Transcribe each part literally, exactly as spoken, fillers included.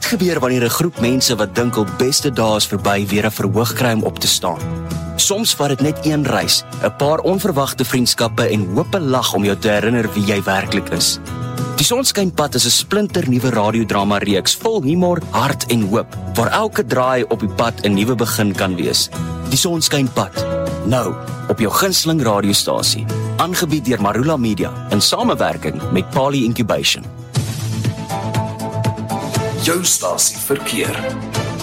gebeur wanneer 'n groep mense wat dink hul beste dae is verby weer 'n verhoog kry om op te staan? Soms vat dit net een reis, 'n paar onverwagte vriendskappe en hoop 'n lag om jou te herinner wie jy werklik is. Die Sonskynpad is 'n splinternuwe radiodrama reeks vol humor, hart en hoop, waar elke draai op die pad 'n nuwe begin kan wees. Die Sonskynpad, nou op jou gunsteling radiostasie, aangebied deur Marula Media in samewerking met Pali Incubation. Jou stasie verkeer.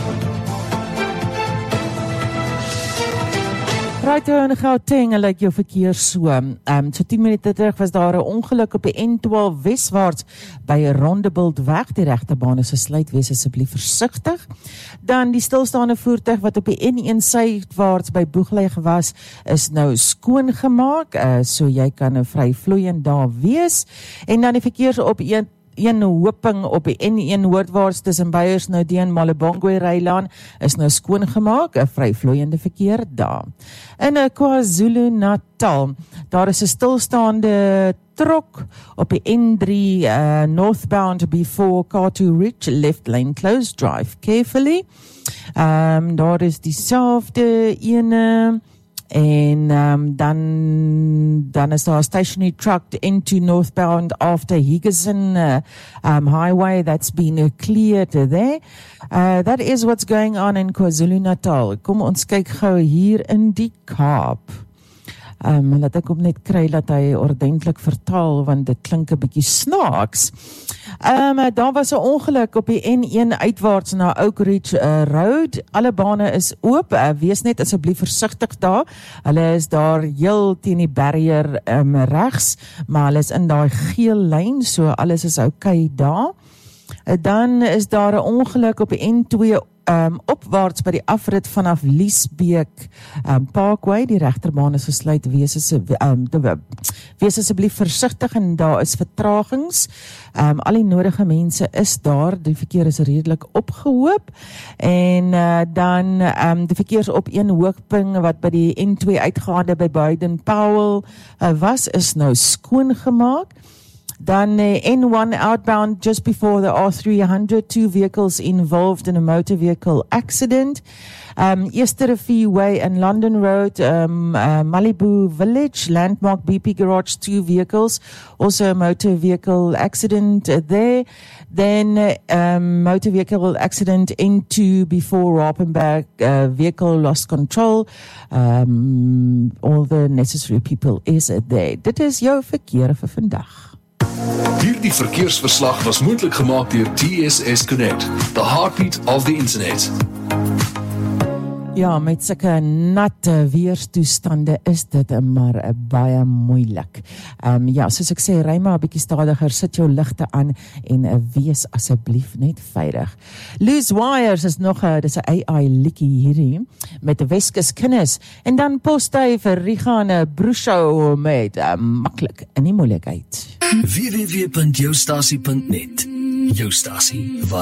Right in Gauteng, lyk like jou verkeer so. Um, so tien minute terug was daar 'n ongeluk op die N twaalf weswaarts by 'n Rondebultweg. Die regterbaan is gesluit, wees asseblief versigtig. Dan die stilstaande voertuig wat op die N een suidwaarts by Boegluig was, is nou skoongemaak, uh, so jy kan nou vry vloeiend daar wees. En dan die verkeers op een Een hoping op die N een hoordwaarts tussen Beyers nou die en Malebongwe Rylaan is nou skoongemaak, 'n vry vloeiende verkeer daar. In 'n KwaZulu-Natal, daar is 'n stilstaande trok op die N drie uh, northbound before Kato Ridge, left lane closed, drive carefully. Um, daar is dieselfde ene. En um, dan, dan is daar 'n stationary truck into northbound after Higgison uh, um, Highway that's been uh, cleared there. Uh, that is what's going on in KwaZulu-Natal. Kom ons kyk gou hier in die Kaap. Um, laat ek hom net kry dat hy ordentlik vertaal, want dit klink 'n bietjie snaaks. Um, daar was 'n ongeluk op die N een uitwaarts na Oak Ridge uh, Road. Alle bane is oop, uh, wees net asseblief versigtig daar. Hulle is daar heel teen die barrier um, regs, maar hulle is in daai geel lyn, so alles is oukei daar. Uh, dan is daar 'n ongeluk op die N twee Um, opwaarts by die afrit vanaf Liesbeek um, Parkway. Die regterbaan is gesluit, wees, as, um, de, wees asseblief versigtig en daar is vertragings. Um, al die nodige mense is daar, die verkeer is redelik opgehoop. En uh, dan um, die verkeers op een hoogpunt wat by die N twee uitgaande by Baden-Powell uh, was, is nou skoongemaak. Then uh, N one outbound just before the R three hundred, two vehicles involved in a motor vehicle accident. Um, Easter Way and London Road, um, uh, Malibu Village, landmark B P Garage, two vehicles, also a motor vehicle accident uh, there. Then uh, um, motor vehicle accident N two before Rapenberg, uh, vehicle lost control. Um, all the necessary people is there. Dit is jou verkeer vir vandag. Hierdie verkeersverslag was moontlik gemaak deur T S S Connect, the heartbeat of the internet. Ja, met sulke natte weerstoestande is dit maar baie moeilik. Um, ja, soos ek sê, ry maar 'n bietjie stadiger, sit jou ligte aan en uh, wees asseblief net veilig. Loose Wires is nog 'n dis 'n A I liedjie hierdie met 'n Weskus kinders en dan Postduif vir Rigane Broeshow met uh, maklik in die moeilikheid. w w w punt jou stasie punt net. Jou stasie.